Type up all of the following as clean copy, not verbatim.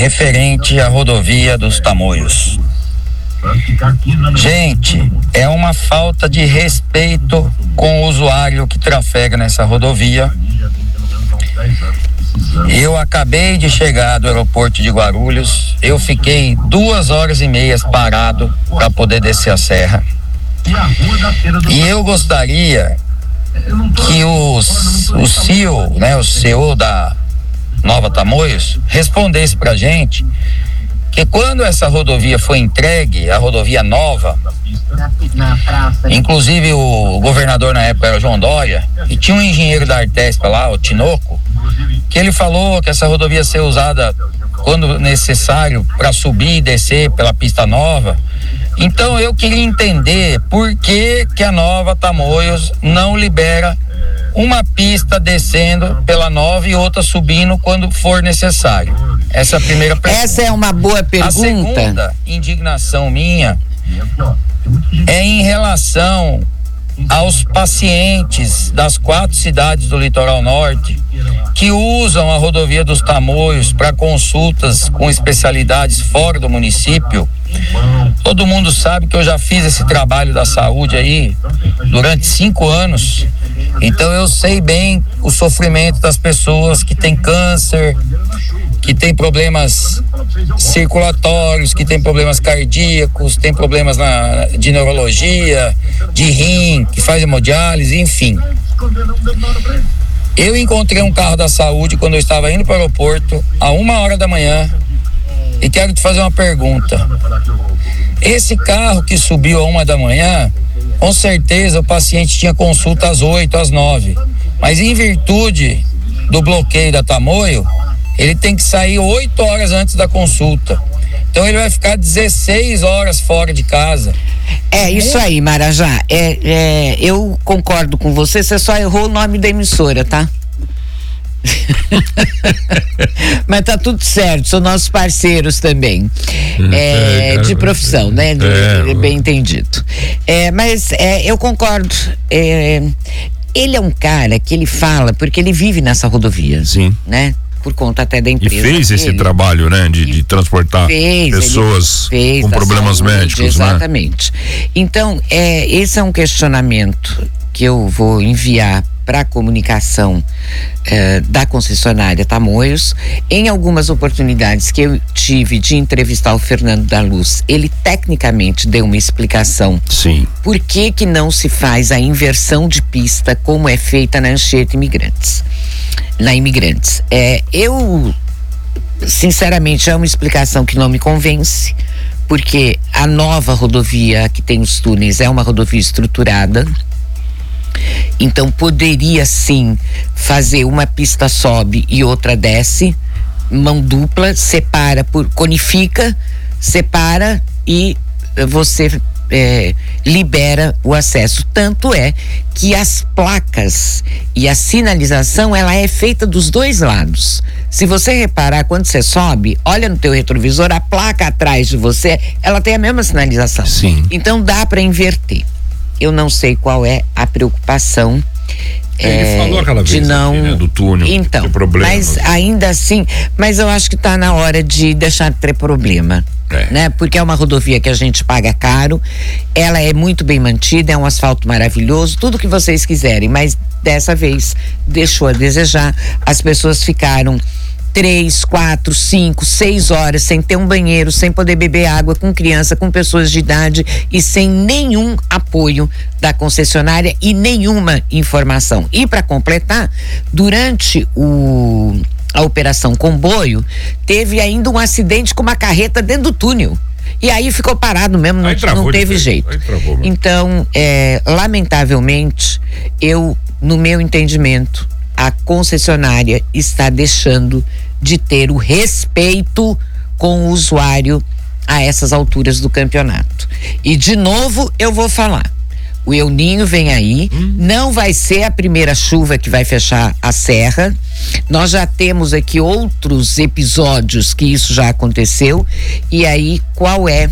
referente à rodovia dos Tamoios. Gente, é uma falta de respeito com o usuário que trafega nessa rodovia. Eu acabei de chegar do aeroporto de Guarulhos, eu fiquei 2h30 parado para poder descer a serra. E eu gostaria que o CEO, né, o CEO da Nova Tamoios, respondesse pra gente que quando essa rodovia foi entregue, a rodovia nova, inclusive o governador na época era o João Dória, e tinha um engenheiro da Artesp lá, o Tinoco, que ele falou que essa rodovia ia ser usada quando necessário para subir e descer pela pista nova. Então eu queria entender por que a Nova Tamoios não libera uma pista descendo pela nova e outra subindo quando for necessário. Essa é a primeira pergunta. Essa é uma boa pergunta. A segunda indignação minha é em relação aos pacientes das 4 cidades do litoral norte que usam a rodovia dos Tamoios para consultas com especialidades fora do município. Todo mundo sabe que eu já fiz esse trabalho da saúde aí durante 5 anos, então eu sei bem o sofrimento das pessoas que têm câncer, que têm problemas circulatórios, que têm problemas cardíacos, têm problemas de neurologia, de rim, que faz hemodiálise, enfim. Eu encontrei um carro da saúde quando eu estava indo para o aeroporto a 1h da manhã e quero te fazer uma pergunta. Esse carro que subiu a 1h da manhã, com certeza o paciente tinha consulta às 8, às 9, mas em virtude do bloqueio da Tamoio, ele tem que sair 8 horas antes da consulta. Então ele vai ficar 16 horas fora de casa. É isso aí, Marajá. Eu concordo com você só errou o nome da emissora, tá? Mas tá tudo certo, são nossos parceiros também, de profissão, né? Bem entendido. Mas eu concordo. Ele é um cara que ele fala porque ele vive nessa rodovia. Sim. Né? Por conta até da empresa. E fez esse trabalho, né? De transportar pessoas com problemas médicos, exatamente. Né? Então, esse é um questionamento que eu vou enviar para a comunicação da concessionária Tamoios. Em algumas oportunidades que eu tive de entrevistar o Fernando da Luz, ele tecnicamente deu uma explicação. Sim. Por que não se faz a inversão de pista como é feita na Anchieta Imigrantes? Na Imigrantes. Eu, sinceramente, é uma explicação que não me convence, porque a nova rodovia que tem os túneis é uma rodovia estruturada. Então poderia sim fazer uma pista sobe e outra desce, mão dupla, conifica, separa e você libera o acesso. Tanto é que as placas e a sinalização, ela é feita dos dois lados. Se você reparar, quando você sobe, olha no teu retrovisor, a placa atrás de você, ela tem a mesma sinalização. Sim. Então dá para inverter. Eu não sei qual é a preocupação. Ele falou aquela vez não, aqui, né, do túnel, então, problemas. Mas ainda assim, mas eu acho que está na hora de deixar de ter problema, né? Porque é uma rodovia que a gente paga caro, ela é muito bem mantida, é um asfalto maravilhoso, tudo que vocês quiserem, mas dessa vez deixou a desejar. As pessoas ficaram 3, 4, 5, 6 horas sem ter um banheiro, sem poder beber água, com criança, com pessoas de idade e sem nenhum apoio da concessionária e nenhuma informação. E para completar, durante a operação Comboio, teve ainda um acidente com uma carreta dentro do túnel. E aí ficou parado mesmo, não teve jeito. Então, lamentavelmente, no meu entendimento, a concessionária está deixando de ter o respeito com o usuário a essas alturas do campeonato. E de novo eu vou falar, o El Ninho vem aí, não vai ser a primeira chuva que vai fechar a serra. Nós já temos aqui outros episódios que isso já aconteceu. E aí, qual é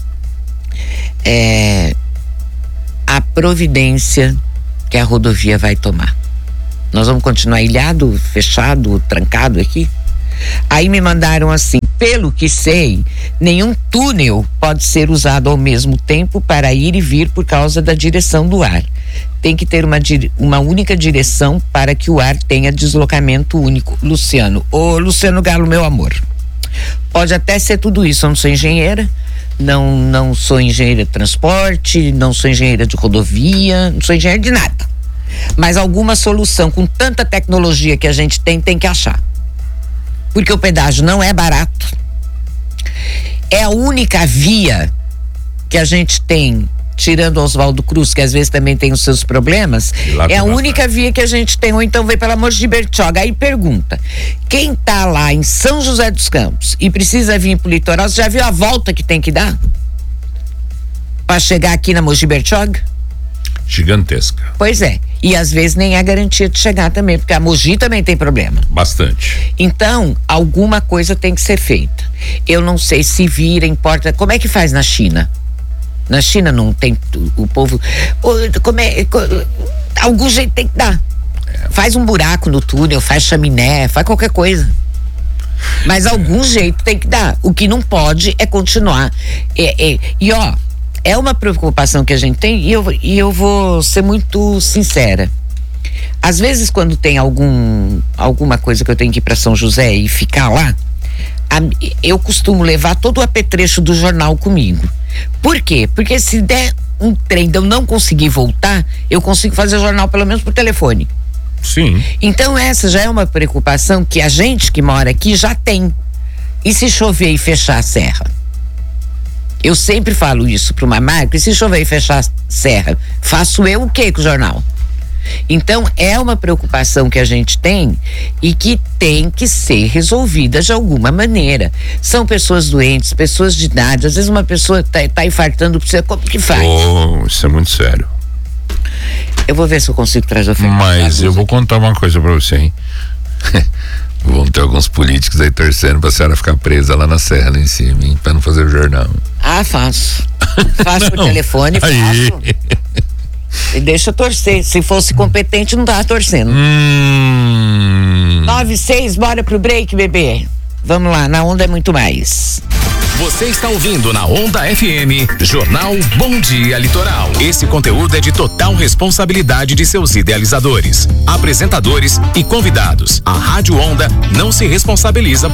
a providência que a rodovia vai tomar? Nós vamos continuar ilhado, fechado, trancado aqui? Aí me mandaram assim: pelo que sei, nenhum túnel pode ser usado ao mesmo tempo para ir e vir por causa da direção do ar. Tem que ter uma única direção para que o ar tenha deslocamento único. Luciano. Ô, Luciano Galo, meu amor. Pode até ser tudo isso. Eu não sou engenheira, não sou engenheira de transporte, não sou engenheira de rodovia, não sou engenheira de nada. Mas alguma solução com tanta tecnologia que a gente tem que achar. Porque o pedágio não é barato. É a única via que a gente tem, tirando o Oswaldo Cruz, que às vezes também tem os seus problemas, é a única via que a gente tem, ou então vem pela Mogi Bertioga. Aí pergunta, quem tá lá em São José dos Campos e precisa vir pro litoral, você já viu a volta que tem que dar para chegar aqui na Mogi Bertioga? Gigantesca. Pois é, e às vezes nem é garantia de chegar também, porque a Mogi também tem problema. Bastante. Então, alguma coisa tem que ser feita. Eu não sei se vira, importa, como é que faz na China? Na China não tem, o povo, algum jeito tem que dar. Faz um buraco no túnel, faz chaminé, faz qualquer coisa. Mas algum jeito tem que dar. O que não pode é continuar. E ó, é uma preocupação que a gente tem, e eu vou ser muito sincera. Às vezes, quando tem alguma coisa que eu tenho que ir para São José e ficar lá, eu costumo levar todo o apetrecho do jornal comigo. Por quê? Porque se der um trem de eu não conseguir voltar, eu consigo fazer o jornal pelo menos por telefone. Sim. Então essa já é uma preocupação que a gente que mora aqui já tem. E se chover e fechar a serra? Eu sempre falo isso para uma marca: e se chover e fechar a serra, faço eu o quê com o jornal? Então é uma preocupação que a gente tem e que tem que ser resolvida de alguma maneira. São pessoas doentes, pessoas de idade, às vezes uma pessoa tá infartando, precisa, como que faz? Isso é muito sério. Eu vou ver se eu consigo trazer o Fernando. Mas eu vou contar uma coisa pra você, hein? Vão ter alguns políticos aí torcendo pra senhora ficar presa lá na serra, lá em cima, hein? Pra não fazer o jornal. Ah, faço. Faço por telefone, faço. E deixa eu torcer. Se fosse competente, não tava torcendo. 9-6, bora pro break, bebê. Vamos lá, na Onda é muito mais. Você está ouvindo na Onda FM, Jornal Bom Dia Litoral. Esse conteúdo é de total responsabilidade de seus idealizadores, apresentadores e convidados. A Rádio Onda não se responsabiliza